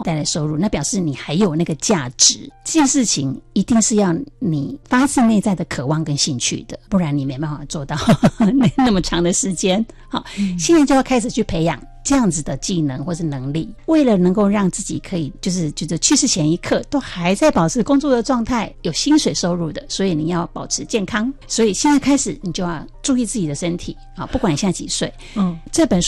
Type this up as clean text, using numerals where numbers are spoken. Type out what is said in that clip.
带来收入，那表示你还有那个价值。这件事情一定是要你发自内在的渴望跟兴趣的，不然你没办法做到那么长的时间。好，现在就要开始去培养这样子的技能或是能力，为了能够让自己可以就是去世前一刻都还在保持工作的状态，有薪水收入的，所以你要保持健康。所以现在开始你就要注意自己的身体啊，不管你现在几岁。这本书